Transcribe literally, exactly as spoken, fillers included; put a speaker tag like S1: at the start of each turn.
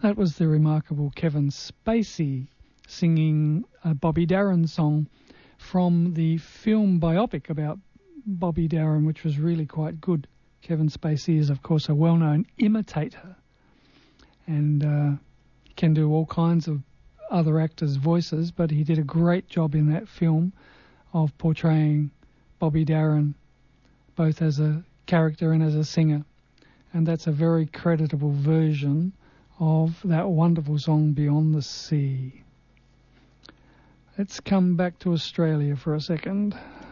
S1: That was the remarkable Kevin Spacey singing a Bobby Darin song from the film biopic about Bobby Darin, which was really quite good. Kevin Spacey is, of course, a well-known imitator and uh, can do all kinds of other actors' voices, but he did a great job in that film of portraying Bobby Darin both as a character and as a singer. And that's a very creditable version of that wonderful song, Beyond the Sea. Let's come back to Australia for a second.